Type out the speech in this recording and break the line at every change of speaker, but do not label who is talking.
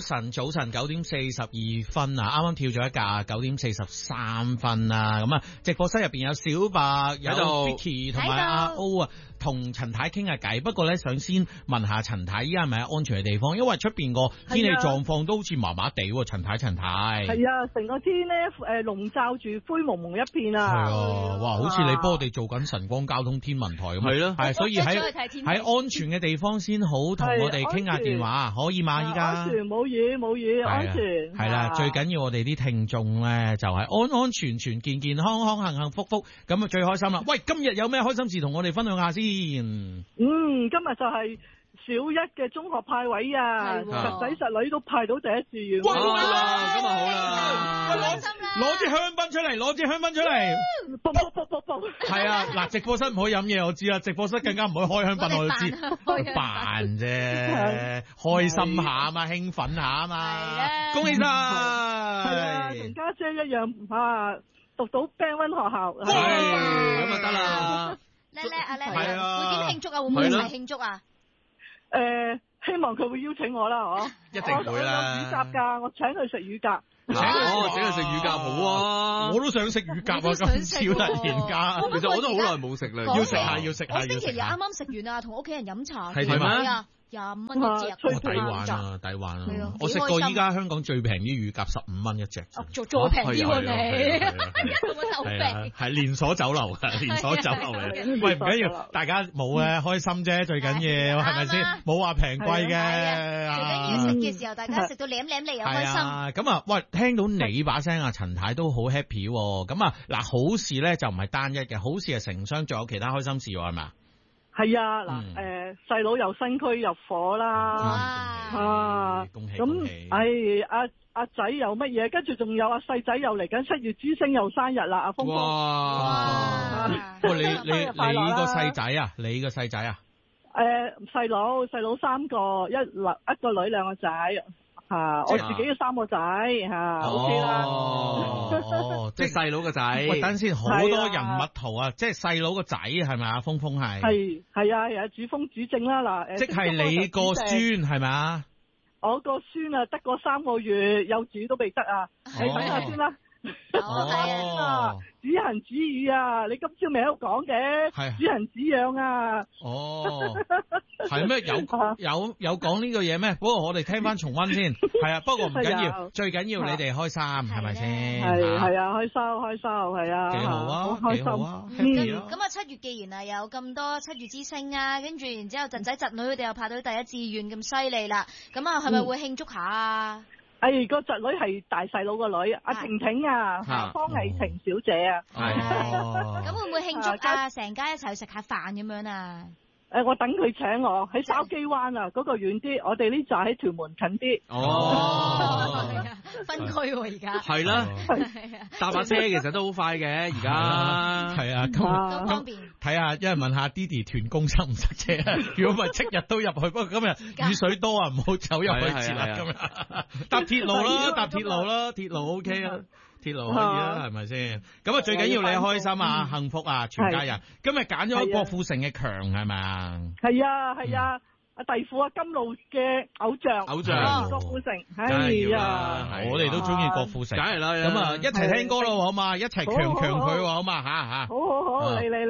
晨9:42啊，啱啱跳咗一格9:43啊，咁啊，直播室入邊有小白、有 Vicky 同埋阿 O 啊，同陳太傾下偈。不過咧，想先問下陳太，依家係咪喺安全嘅地方？因為出邊個天氣狀況都好似麻麻地喎。陳太。
係啊，成個天咧籠罩住灰蒙蒙一片啊。
係啊，哇，好似你幫我哋做緊晨光交通天文台咁。係咯，係，所以喺安全嘅地方先好同我哋傾下電話，可以嘛？依家
安全冇嘢，安全
係啦，最緊要我哋啲聽眾咧就係安安全全、健健康康、幸幸福福，咁啊最開心啦！喂，今日有咩開心事同我哋分享下先？
今日就係小一嘅中學派位啊，實仔實女都派到第一志願。
哇，咁啊好啦，攞支香檳出嚟，啵。係啊，嗱，直播室唔可以飲嘢，我知啦，直播室更加唔可以開香檳，我都知，扮啫，開心下啊嘛，興奮下啊嘛，恭喜晒！
係啊，同家姐一樣啊，讀到 Band 1學校，
咁啊得啦，
叻會點慶祝啊？會唔會一齊慶祝啊？
希望佢會邀請我啦，嗬！
一定會啦。
我有乳鴿㗎，我請佢食乳鴿。
請佢食乳鴿好啊！我都想食乳鴿啊！咁超突然間，其實我都好耐冇食啦，要食下。
我星期日啱啱食完啊，同屋企人飲茶。
係咩
？25蚊一隻，
抵玩啊！我食過依家香港最平啲乳鴿15蚊一隻，
再平啲喎你，好平。
係連鎖酒樓嚟。喂，唔緊要，大家冇咧開心啫，最緊要係咪先？冇話平貴嘅。
最緊要食嘅時候，大家食到舐嚟又開心。
咁啊，喂，聽到你把聲啊，陳太都好 happy 喎。咁啊，嗱，好事咧就唔係單一嘅，好事係成雙，仲有其他開心事喎，係咪啊？
係啊，嗱，細佬又新區入伙啦，
恭喜！
咁，阿仔又乜嘢？跟住仲有阿細仔又嚟緊7月之星又生日啦，阿峰哥。
哇！喂，你個細仔啊？細佬3個，一個女2個仔。我自己嘅3個仔，OK 啦。即係細佬個仔。喂，等先，好多人物圖啊！即係細佬個仔係咪啊？峰係。
係啊，主峰主正啦嗱。
即係你個孫係咪啊？
我個孫啊，得個3個月，幼稚都未得啊！你睇下先啦。子行子語啊！你今朝未喺度講嘅，子行子養啊！
係咩？有講呢個嘢咩？不過我哋聽翻重溫先。係啊，不過唔緊要，最緊要你哋開心，係咪先？
係啊，開心，係啊，
幾好啊，
開心。
咁啊，7月既然啊有咁多7月之星啊，跟住然之後侄仔侄女佢哋又派到第一志願咁犀利啦，咁啊係咪會慶祝下啊？
個侄女係大細佬個女，阿婷婷啊，方藝婷小姐啊。
咁會唔會慶祝啊？成家一齊去食下飯咁樣啊？
我等佢請我喺筲箕灣啊，嗰個遠啲，我哋呢站喺屯門近啲。
分區喎而家。
係啦，搭把車其實都好快嘅，而家係啊，
咁方便。
睇下，因為問下 Didi 團工塞唔塞車啊？如果唔係，即日都入去。不過今日雨水多啊，唔好走入去接啦。今日搭鐵路啦，鐵路 OK 啊。鐵路可以啦，係咪先？咁啊，最緊要你開心啊，幸福啊，全家人。今日揀咗郭富城嘅強係咪啊？
係啊，阿弟父金路嘅偶像郭富城，係啊，
我哋都中意郭富城，梗係啦。咁啊，一齊聽歌咯，好嘛？一齊強佢，好嘛？吓。
好，嚟。